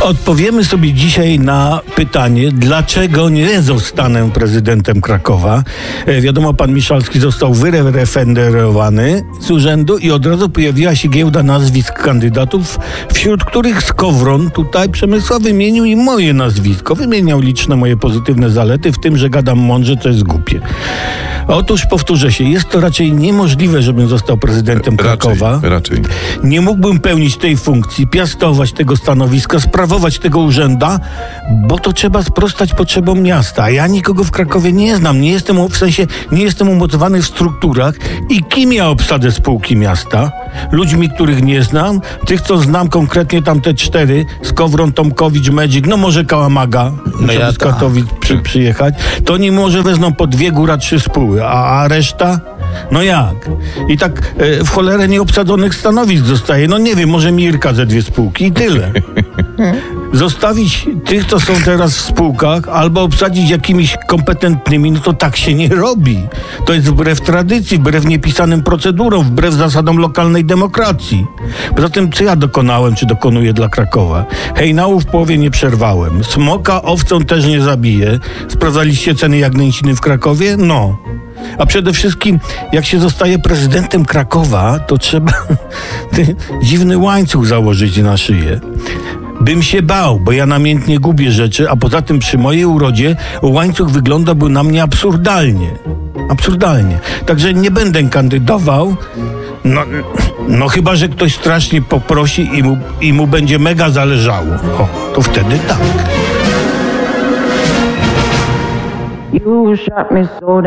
Odpowiemy sobie dzisiaj na pytanie, dlaczego nie zostanę prezydentem Krakowa. Wiadomo, pan Miszalski został wyreferendowany z urzędu i od razu pojawiła się giełda nazwisk kandydatów, wśród których Skowron tutaj Przemysław wymienił i moje nazwisko. Wymieniał liczne moje pozytywne zalety, w tym, że gadam mądrze, co jest głupie. Otóż powtórzę się, jest to raczej niemożliwe, żebym został prezydentem Krakowa. Raczej. Nie mógłbym pełnić tej funkcji, piastować tego stanowiska, sprawować tego urzęda, bo to trzeba sprostać potrzebom miasta. A ja nikogo w Krakowie nie znam, nie jestem umocowany w strukturach. I kim ja obsadzę spółki miasta? Ludźmi, których nie znam, tych, co znam konkretnie, tamte 4, Skowron, Tomkowicz, Medzik, no może Kałamaga, żeby z Katowic przyjechać, to oni może wezmą po 2, góra 3 spóły, a reszta? No jak? I tak w cholerę nieobsadzonych stanowisk zostaje. No nie wiem, może Mirka ze 2 spółki i tyle. Zostawić tych, co są teraz w spółkach, albo obsadzić jakimiś kompetentnymi, no to tak się nie robi. To jest wbrew tradycji, wbrew niepisanym procedurom, wbrew zasadom lokalnej demokracji. Poza tym, co ja dokonałem, czy dokonuję dla Krakowa? Hejnału w połowie nie przerwałem. Smoka owcą też nie zabiję. Sprawdzaliście ceny jagnięciny w Krakowie? No. A przede wszystkim, jak się zostaje prezydentem Krakowa, to trzeba dziwny łańcuch założyć na szyję. Bym się bał, bo ja namiętnie gubię rzeczy, a poza tym przy mojej urodzie łańcuch wyglądałby na mnie absurdalnie. Absurdalnie. Także nie będę kandydował. No chyba, że ktoś strasznie poprosi i mu będzie mega zależało. O, to wtedy tak. You shot me so